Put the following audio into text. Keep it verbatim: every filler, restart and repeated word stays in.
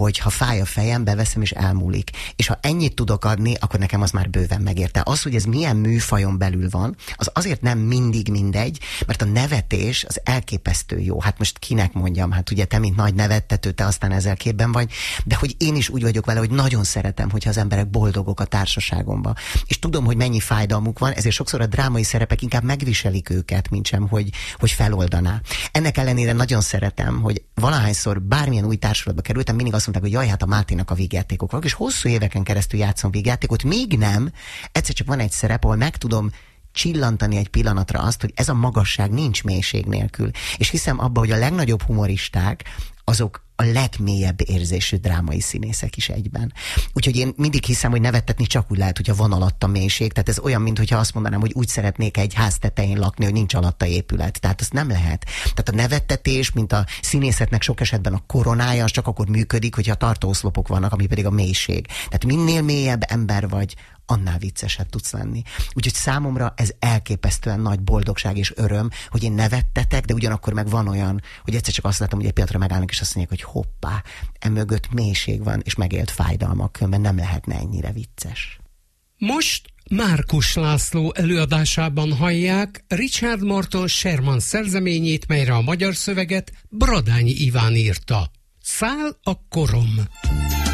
hogy ha fáj a fejem, beveszem és elmúlik. És ha ennyit tudok adni, akkor nekem az már bőven megérte. Az, hogy ez milyen műfajon belül van, az azért nem mindig mindegy, mert a nevetés az elképesztő jó. Hát most kinek mondjam, hát ugye te, mint nagy nevettető, te aztán ezzel képben vagy, de hogy én is úgy vagyok vele, hogy nagyon szeretem, hogyha az emberek boldogok a társaságomban. És tudom, hogy mennyi fájdalmuk van, ezért sokszor a drámai szerepek inkább megviselik őket, mint sem, hogy, hogy feloldaná. Ennek ellenére nagyon szeretem, hogy valahányszor bármilyen új társulatba kerültem, mindig azt mondták, hogy jaj, hát a Máténak a vígjátékok vannak, és hosszú éveken keresztül játszom vígjátékot, még nem, egyszer csak van egy szerep, ahol meg tudom csillantani egy pillanatra azt, hogy ez a magasság nincs mélység nélkül. És hiszem abba, hogy a legnagyobb humoristák, azok a legmélyebb érzésű drámai színészek is egyben. Úgyhogy én mindig hiszem, hogy nevettetni csak úgy lehet, hogyha van alatta mélység. Tehát ez olyan, mintha azt mondanám, hogy úgy szeretnék egy ház tetején lakni, hogy nincs alatta épület. Tehát azt nem lehet. Tehát a nevettetés, mint a színészetnek sok esetben a koronája, az csak akkor működik, hogyha tartóoszlopok vannak, ami pedig a mélység. Tehát minél mélyebb ember vagy, annál viccesebb tudsz lenni. Úgyhogy számomra ez elképesztően nagy boldogság és öröm, hogy én nevettetek, de ugyanakkor meg van olyan, hogy egyszer csak azt látom, hogy egy pillanatra megállnak, és azt mondják, hogy hoppá, emögött mélység van, és megélt fájdalmak, különben nem lehetne ennyire vicces. Most Márkus László előadásában hallják Richard Morton Sherman szerzeményét, melyre a magyar szöveget Bradányi Iván írta. Száll a korom.